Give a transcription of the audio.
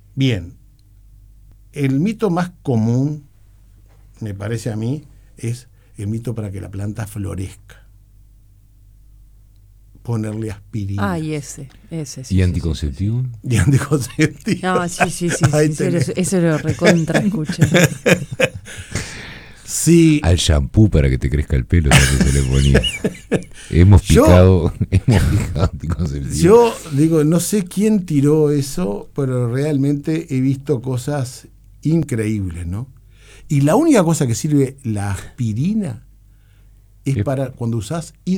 Bien, el mito más común, me parece a mí, es el mito para que la planta florezca. Ponerle aspirina. Ay, ese. ¿Y anticonceptivo? Y anticonceptivo. No, sí, Ahí tenés. eso lo recontra escuché. Sí. Al shampoo para que te crezca el pelo también se le ponía. Hemos picado anticonceptivo. Yo digo, no sé quién tiró eso, pero realmente he visto cosas increíbles, ¿no? Y la única cosa que sirve la aspirina es para cuando usás